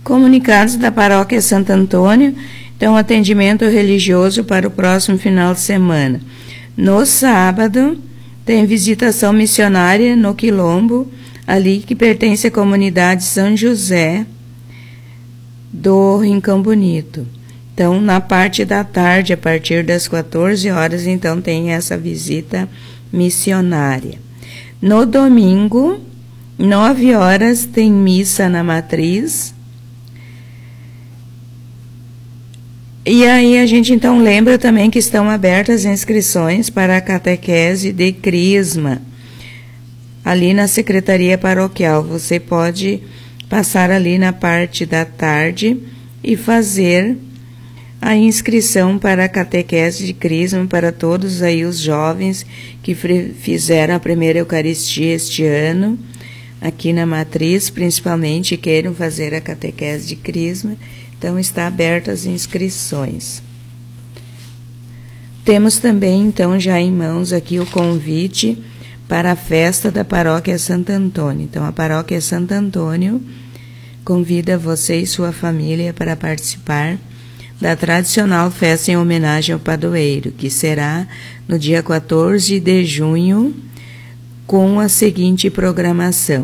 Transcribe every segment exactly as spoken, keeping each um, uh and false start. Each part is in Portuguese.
Comunicados da Paróquia Santo Antônio. Então, atendimento religioso para o próximo final de semana. No sábado, tem visitação missionária no Quilombo, ali que pertence à comunidade São José do Rincão Bonito. Então, na parte da tarde, a partir das quatorze horas, então, tem essa visita missionária. No domingo, nove horas, tem missa na matriz. E aí a gente então lembra também que estão abertas inscrições para a catequese de Crisma, ali na Secretaria Paroquial. Você pode passar ali na parte da tarde e fazer a inscrição para a catequese de Crisma para todos aí os jovens que fizeram a primeira Eucaristia este ano, aqui na matriz, principalmente, queiram fazer a catequese de Crisma. Então, está abertas as inscrições. Temos também, então, já em mãos aqui o convite para a festa da Paróquia Santo Antônio. Então, a Paróquia Santo Antônio convida você e sua família para participar da tradicional festa em homenagem ao padroeiro, que será no dia quatorze de junho, com a seguinte programação.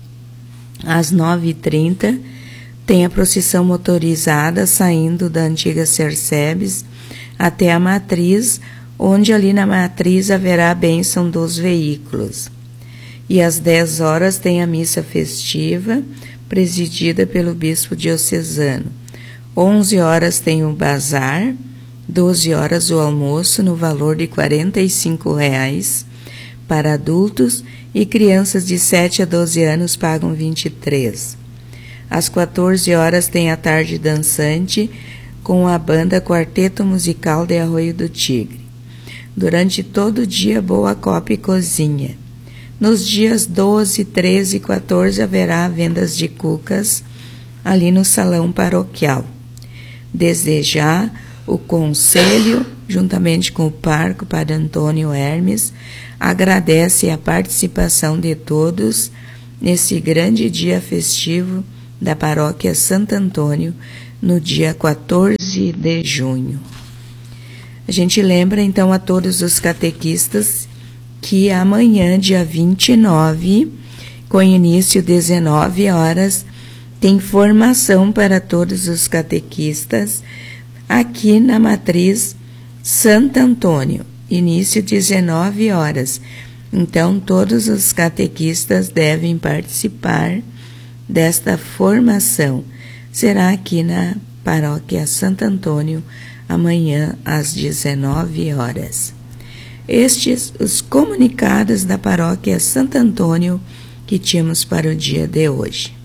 Às nove e trinta, tem a procissão motorizada saindo da antiga Cersebes até a matriz, onde ali na matriz haverá a bênção dos veículos. E às dez horas tem a missa festiva, presidida pelo bispo diocesano. onze horas tem o bazar, doze horas o almoço no valor de quarenta e cinco reais para adultos, e crianças de sete a doze anos pagam vinte e três. Às quatorze horas tem a tarde dançante com a banda Quarteto Musical de Arroio do Tigre. Durante todo o dia, boa copa e cozinha. Nos dias doze, treze e quatorze haverá vendas de cucas ali no salão paroquial. Desde já, o Conselho, juntamente com o Parco Padre Antônio Hermes, agradece a participação de todos nesse grande dia festivo da Paróquia Santo Antônio, no dia quatorze de junho. A gente lembra, então, a todos os catequistas que amanhã, dia vinte e nove, com início dezenove horas, tem formação para todos os catequistas aqui na Matriz Santo Antônio, início dezenove horas. Então, todos os catequistas devem participar desta formação. Será aqui na Paróquia Santo Antônio, amanhã às dezenove horas. Estes os comunicados da Paróquia Santo Antônio que tínhamos para o dia de hoje.